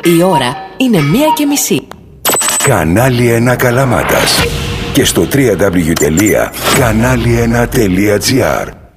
Η ώρα είναι 1:30. Κανάλι 1 Καλαμάτας. Και στο www.kanali1.gr.